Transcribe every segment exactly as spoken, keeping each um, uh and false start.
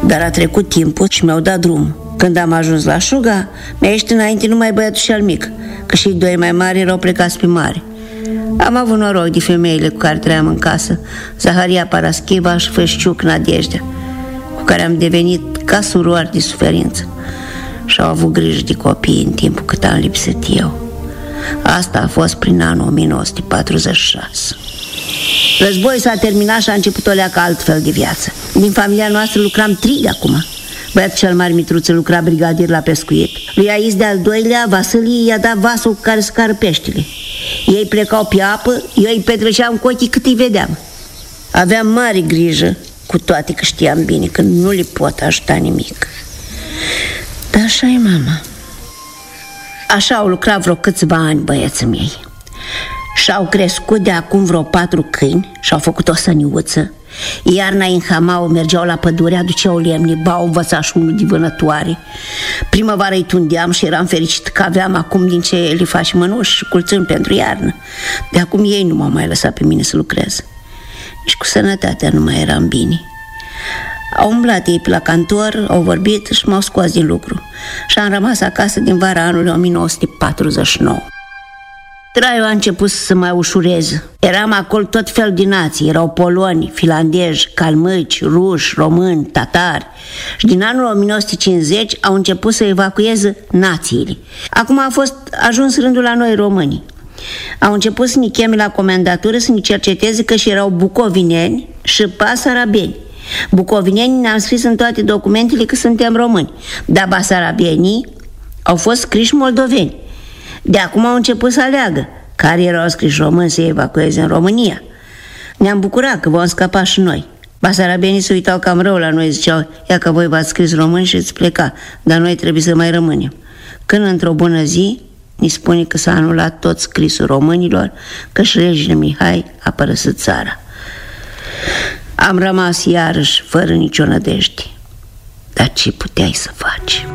Dar a trecut timpul și mi-au dat drumul. Când am ajuns la Șuga, mi-a ieșit înainte numai băiatul cel mic, că și doi mai mari erau plecați pe mare. Am avut noroc de femeile cu care trăiam în casă, Zaharia Paraschiva și Fășciuc Nadejdea, cu care am devenit ca surori de suferință și au avut grijă de copii în timpul cât am lipsit eu. Asta a fost prin anul o mie nouă sute patruzeci și șase. Războiul s-a terminat și a început o leacă altfel de viață. Din familia noastră lucram trei acum. Băiatul cel mare Mitruță lucra brigadier la pescuit. Lui Ais de-al doilea, Vasilii, i-a dat vasul cu care scară peștele. Ei plecau pe apă, eu îi petreceam cu ochii cât îi vedeam. Aveam mare grijă, cu toate că știam bine că nu le pot ajuta nimic. Dar așa e, mama. Așa au lucrat vreo câțiva ani băieții mei. Și-au crescut de acum vreo patru câini și-au făcut o săniuță. Iarna în hamau mergeau la pădure, aduceau lemne, b-au învățat și unul de vânătoare. Primăvara îi tundeam și eram fericit că aveam acum din ce le faci mănuși și culțâni pentru iarnă. De acum ei nu m-au mai lăsat pe mine să lucrez. Nici cu sănătatea nu mai eram bine. Au umblat ei pe la cantor, au vorbit și m-au scos din lucru. Și am rămas acasă din vara anului o mie nouă sute patruzeci și nouă. Traiul a început să mai ușureze. Eram acolo tot fel de nații. Erau poloni, finlandezi, calmâci, ruși, români, tatari. Și din anul o mie nouă sute cincizeci au început să evacueze națiile. Acum a fost ajuns rândul la noi românii. Au început să ne cheme la comendatură să ne cerceteze că și erau bucovineni și basarabeni. Bucovinenii ne-am scris în toate documentele că suntem români, dar basarabenii au fost scriși moldoveni. De acum au început să aleagă care erau scriși români să evacueze în România. Ne-am bucurat că vom scăpa și noi. Basarabenii se uitau cam rău la noi, ziceau: ia că voi v-ați scris români și îți pleca, dar noi trebuie să mai rămânem. Când într-o bună zi ni spune că s-a anulat tot scrisul românilor, că și regele Mihai a părăsit țara. Am rămas iarăși fără nicio nădejde. Dar ce puteai să faci?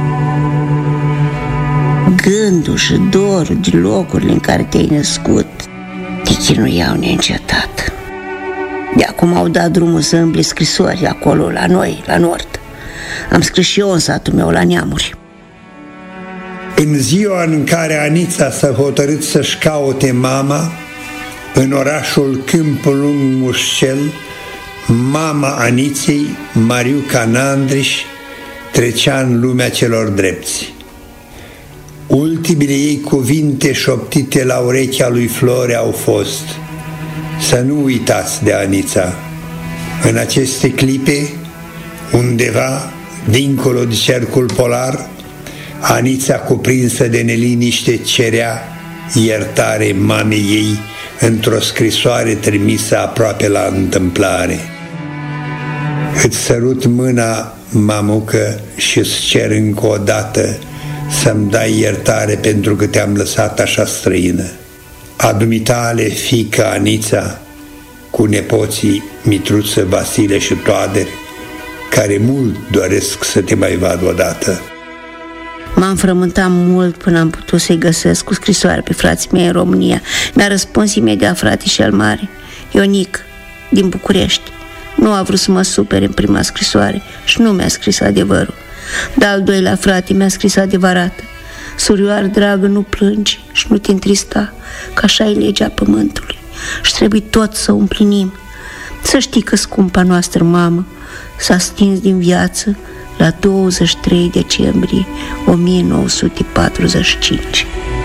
Gândul și dorul de locurile în care te-ai născut te chinuiau neîncetat. De acum au dat drumul să îmbli scrisori acolo la noi, la nord. Am scris și eu în satul meu la Neamuri. În ziua în care Anița s-a hotărât să-și caute mama, în orașul Câmpul Lung Mușcel, mama Aniței, Mariuca Nandriș, trecea în lumea celor drepți. Ultimele ei cuvinte șoptite la urechea lui Flore au fost: să nu uitați de Anița. În aceste clipe, undeva, dincolo de cercul polar, Anița, cuprinsă de neliniște, cerea iertare mamei ei într-o scrisoare trimisă aproape la întâmplare. Îți sărut mâna, mamucă, și îți cer încă o dată să-mi dai iertare pentru că te-am lăsat așa străină. A dumitale, fiica Anița, cu nepoții Mitruță, Vasile și Toader, care mult doresc să te mai vadă odată. M-am frământat mult până am putut să-i găsesc cu scrisoare pe frații mei în România. Mi-a răspuns imediat frate cel mare, Ionic, din București. Nu a vrut să mă supere în prima scrisoare și nu mi-a scris adevărul. Dar al doilea frate mi-a scris adevărată: surioară dragă, nu plângi și nu te întrista, că așa e legea pământului și trebuie tot să o împlinim. Să știi că scumpa noastră mamă s-a stins din viață la douăzeci și trei decembrie o mie nouă sute patruzeci și cinci.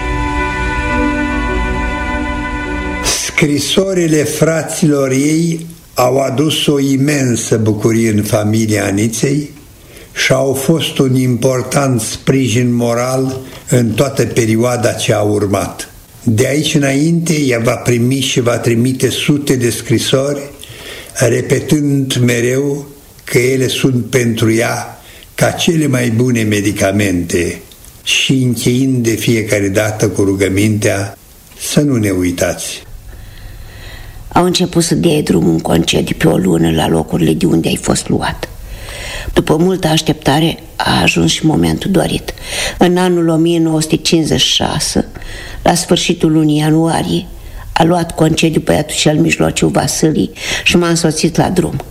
Scrisorile fraților ei au adus o imensă bucurie în familia Aniței și au fost un important sprijin moral în toată perioada ce a urmat. De aici înainte, ea va primi și va trimite sute de scrisori, repetând mereu că ele sunt pentru ea ca cele mai bune medicamente și încheind de fiecare dată cu rugămintea: să nu ne uitați. Au început să dea drumul în concediu pe o lună la locurile de unde ai fost luat. După multă așteptare a ajuns și momentul dorit. În anul o mie nouă sute cincizeci și șase, la sfârșitul lunii ianuarie, a luat concediu băiatul cel mijlociu Vasilii și m-a însoțit la drum.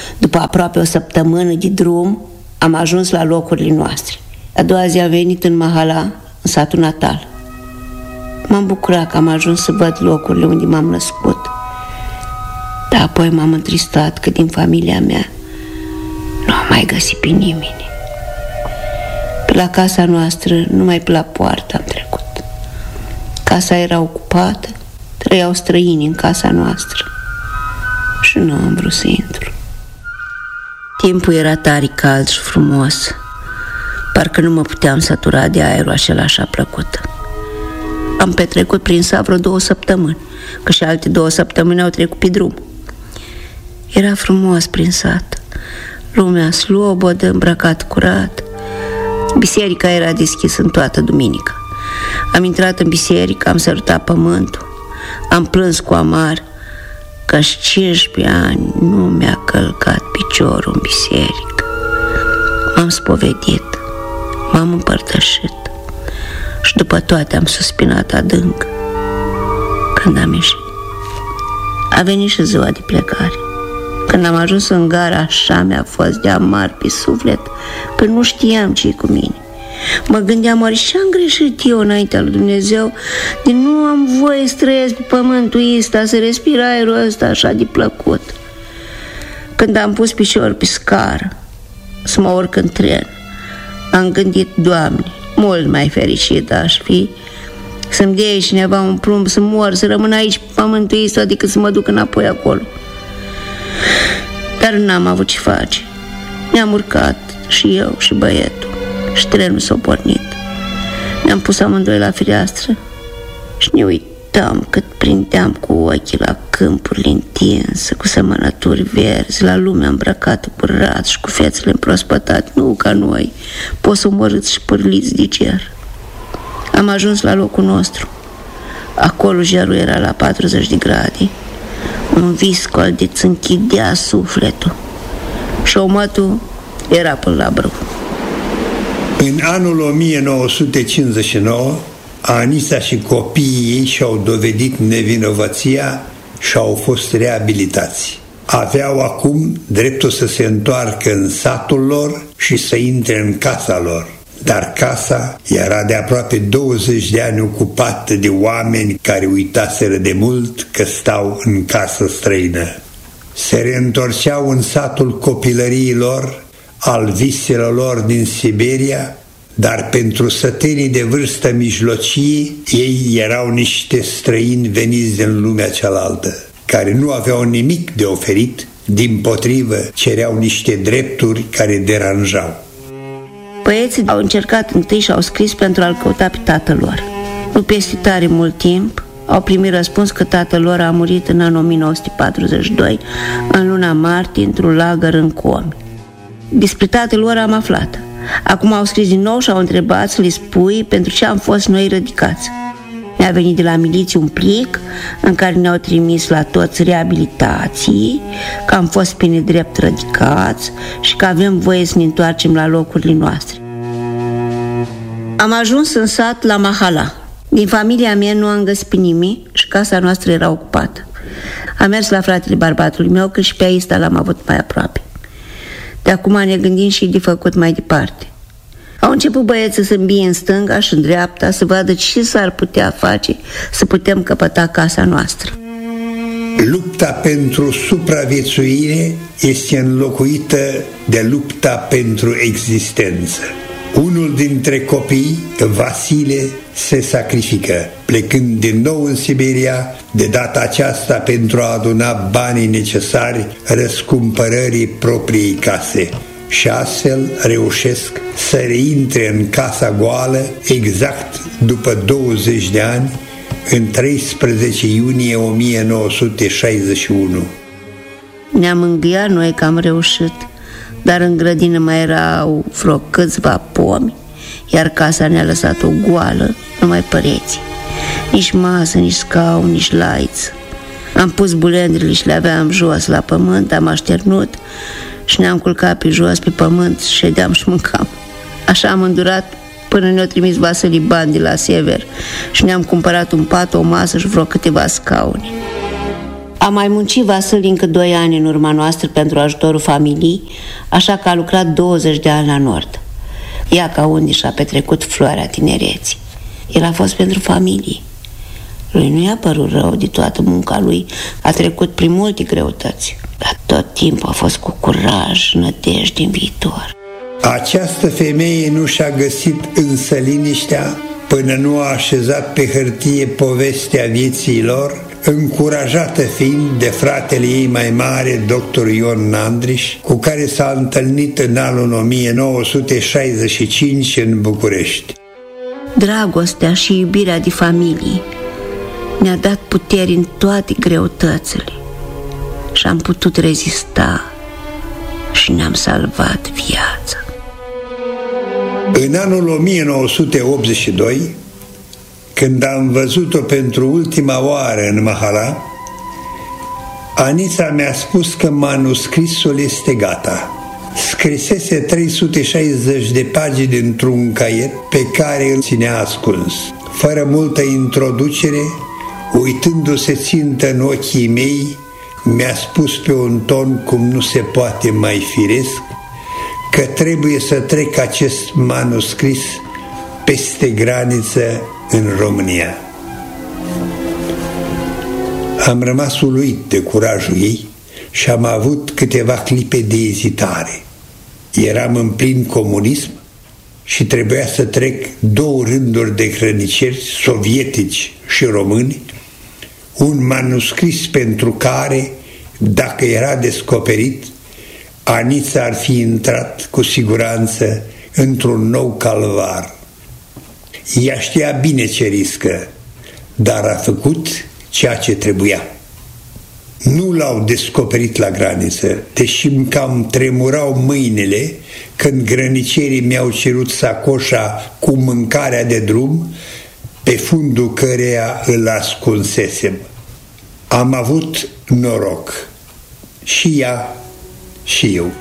După aproape o săptămână de drum, am ajuns la locurile noastre. A doua zi am venit în Mahala, în satul natal. M-am bucurat că am ajuns să văd locurile unde m-am născut. Dar apoi m-am întristat că din familia mea nu am mai găsit pe nimeni. Pe la casa noastră, numai pe la poartă am trecut. Casa era ocupată, trăiau străini în casa noastră și nu am vrut să intru. Timpul era tare cald și frumos. Parcă nu mă puteam sătura de aerul acela așa plăcut. Am petrecut prin sat vreo două săptămâni, că și alte două săptămâni au trecut pe drum. Era frumos prin sat. Lumea slobodă, îmbrăcat curat. Biserica era deschisă în toată duminica. Am intrat în biserică, am sărutat pământul, am plâns cu amar că și cincisprezece ani nu mi-a călcat piciorul în biserică. M-am spovedit, m-am împărtășit și după toate am suspinat adânc când am ieșit. A venit și ziua de plecare. Când am ajuns în gara, așa mi-a fost de amar pe suflet că nu știam ce-i cu mine. Mă gândeam, oare ce-am greșit eu înaintea lui Dumnezeu de nu am voie să trăiesc pe pământul ăsta, să respir aerul ăsta așa de plăcut. Când am pus picior pe scară să mă urc în tren, am gândit, Doamne, mult mai fericit aș fi să-mi dea cineva un plumb să mor, să rămân aici pe pământul ăsta decât să mă duc înapoi acolo. Dar n-am avut ce face. Ne-am urcat și eu și băietul și trenul s-a pornit. Ne-am pus amândoi la fereastră și ne uitam cât prindeam cu ochii la câmpurile întinse, cu semănături verzi, la lumea îmbrăcată curat și cu fețele împrospătate, nu ca noi, posomorâți și pârliți de cer. Am ajuns la locul nostru. Acolo gerul era la patruzeci de grade. Un viscol de-ți închidea sufletul și omătul era până la brâu. În anul o mie nouă sute cincizeci și nouă, Anisa și copiii ei și-au dovedit nevinovăția și au fost reabilitați. Aveau acum dreptul să se întoarcă în satul lor și să intre în casa lor. Dar casa era de aproape douăzeci de ani ocupată de oameni care uitaseră de mult că stau în casă străină. Se reîntorceau în satul copilăriei lor, al viselor lor din Siberia, dar pentru sătenii de vârstă mijlocie, ei erau niște străini veniți din lumea cealaltă, care nu aveau nimic de oferit, dimpotrivă cereau niște drepturi care deranjau. Băieții au încercat întâi și au scris pentru a-l căuta pe tatăl lor. Nu peste tare mult timp, au primit răspuns că tatăl lor a murit în anul o mie nouă sute patruzeci și doi, în luna martie, într-un lagăr în Comi. Despre tatăl lor am aflat. Acum au scris din nou și au întrebat să le spui pentru ce am fost noi rădicați. Ne-a venit de la miliție un plic în care ne-au trimis la toți reabilitații, că am fost pe nedrept rădicați și că avem voie să ne întoarcem la locurile noastre. Am ajuns în sat la Mahala. Din familia mea nu am găsit pe nimic și casa noastră era ocupată. Am mers la fratele bărbatului meu, că și pe ăsta l-am avut mai aproape. De acum ne gândim și de făcut mai departe. Au început băieții să îmbie în stânga și în dreapta să vadă ce s-ar putea face să putem căpăta casa noastră. Lupta pentru supraviețuire este înlocuită de lupta pentru existență. Unul dintre copii, Vasile, se sacrifică, plecând din nou în Siberia, de data aceasta pentru a aduna banii necesari răscumpărării propriei case. Și astfel reușesc să reintre în casa goală exact după douăzeci de ani, în treisprezece iunie o mie nouă sute șaizeci și unu. Ne-am mângâiat noi că am reușit, dar în grădină mai erau vreo câțiva pomi, iar casa ne-a lăsat-o goală, numai păreți. Nici masă, nici scaun, nici laiță. Am pus bulendrile și le aveam jos la pământ, am așternut și ne-am culcat pe jos pe pământ, ședeam și mâncam. Așa am îndurat până ne-au trimis Vasile bani de la Sever și ne-am cumpărat un pat, o masă și vreo câteva scaune. A mai muncit Vasil încă doi ani în urma noastră pentru ajutorul familiei, așa că a lucrat douăzeci de ani la Nord. Ia ca unde și-a petrecut floarea tinereții. El a fost pentru familie. Lui nu i-a părut rău de toată munca lui, a trecut prin multe greutăți, dar tot timpul a fost cu curaj, nădejde în viitor. Această femeie nu și-a găsit însă liniștea până nu a așezat pe hârtie povestea vieții lor, încurajată fiind de fratele ei mai mare, doctor Ion Nandriș, cu care s-a întâlnit în anul o mie nouă sute șaizeci și cinci în București. Dragostea și iubirea de familie ne-a dat puteri în toate greutățile și am putut rezista și ne-am salvat viața. În anul o mie nouă sute optzeci și doi, când am văzut-o pentru ultima oară în Mahala, Anița mi-a spus că manuscrisul este gata. Scrisese trei sute șaizeci de pagini într-un caiet pe care îl ținea ascuns. Fără multă introducere, uitându-se țintă în ochii mei, mi-a spus pe un ton cum nu se poate mai firesc că trebuie să trec acest manuscris peste graniță în România. Am rămas uluit de curajul ei și am avut câteva clipe de ezitare. Eram în plin comunism și trebuia să trec două rânduri de hrăniceri sovietici și români, un manuscris pentru care, dacă era descoperit, Anița ar fi intrat cu siguranță într-un nou calvar. Ea știa bine ce riscă, dar a făcut ceea ce trebuia. Nu l-au descoperit la graniță, deși îmi cam tremurau mâinile când grănicerii mi-au cerut sacoșa cu mâncarea de drum, pe fundul căreia îl ascunsesem. Am avut noroc, și ea și eu.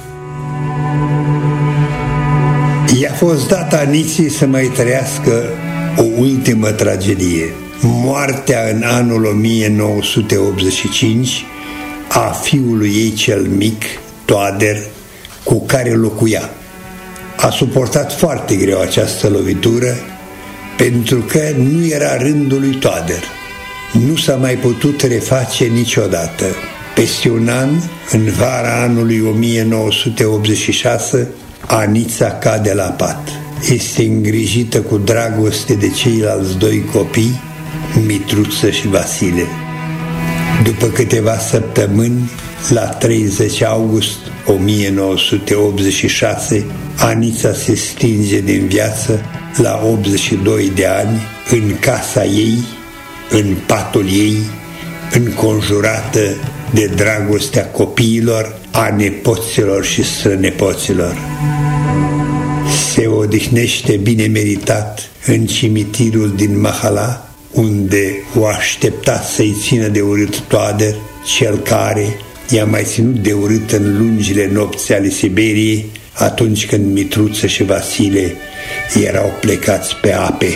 I-a fost dat Aniței să mai trăiască o ultimă tragedie. Moartea în anul o mie nouă sute optzeci și cinci a fiului ei cel mic, Toader, cu care locuia. A suportat foarte greu această lovitură pentru că nu era rândul lui Toader. Nu s-a mai putut reface niciodată. Peste un an, în vara anului o mie nouă sute optzeci și șase, Anița cade la pat. Este îngrijită cu dragoste de ceilalți doi copii, Mitruță și Vasile. După câteva săptămâni, la treizeci august o mie nouă sute optzeci și șase, Anița se stinge din viață la optzeci și doi de ani, în casa ei, în patul ei, înconjurată de dragostea copiilor, a nepoților și strănepoților. Se odihnește bine meritat în cimitirul din Mahala, unde o aștepta să-i țină de urât Toader, cel care i-a mai ținut de urât în lungile nopți ale Siberiei, atunci când Mitruță și Vasile erau plecați pe ape.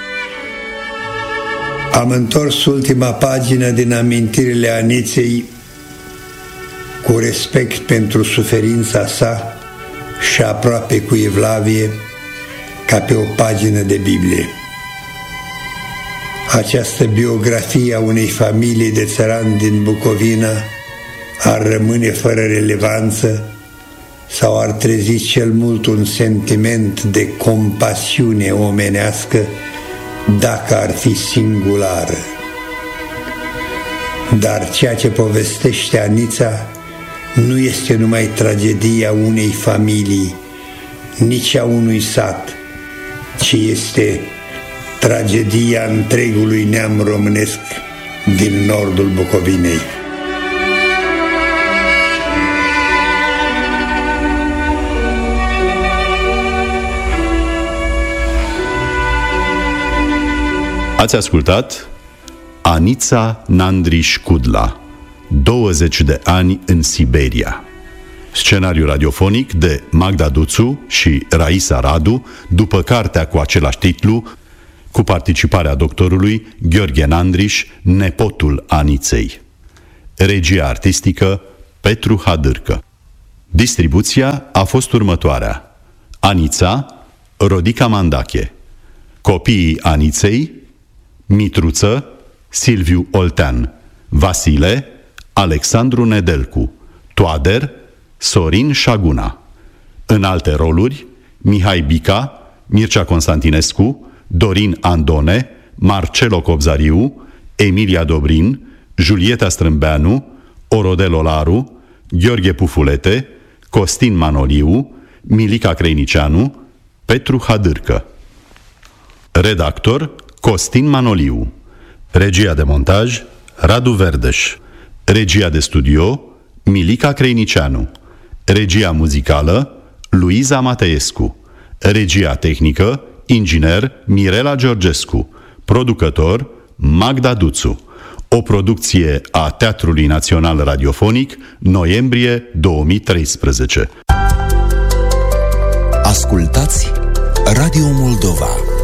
Am întors ultima pagină din amintirile Aniței cu respect pentru suferința sa și aproape cu evlavie, ca pe o pagină de Biblie. Această biografie a unei familii de țărani din Bucovina ar rămâne fără relevanță sau ar trezi cel mult un sentiment de compasiune omenească dacă ar fi singulară. Dar ceea ce povestește Anița nu este numai tragedia unei familii, nici a unui sat, ci este tragedia întregului neam românesc din nordul Bucovinei. Ați ascultat Anița Nandriș Kudla, douăzeci de ani în Siberia. Scenariu radiofonic de Magda Duțu și Raisa Radu, după cartea cu același titlu, cu participarea doctorului Gheorghe Nandriș, nepotul Aniței. Regia artistică Petru Hadârcă. Distribuția a fost următoarea: Anița, Rodica Mandache. Copiii Aniței: Mitruță, Silviu Oltean. Vasile, Alexandru Nedelcu. Toader, Sorin Șaguna. În alte roluri: Mihai Bica, Mircea Constantinescu, Dorin Andone, Marcelo Cobzariu, Emilia Dobrin, Julieta Strâmbeanu, Orodel Olaru, Gheorghe Pufulete, Costin Manoliu, Milica Creinicianu, Petru Hadârcă. Redactor Costin Manoliu. Regia de montaj Radu Verdeș. Regia de studio Milica Creinicianu. Regia muzicală Luiza Mateescu. Regia tehnică inginer Mirela Georgescu. Producător Magda Duțu. O producție a Teatrului Național Radiofonic, noiembrie două mii treisprezece. Ascultați Radio Moldova.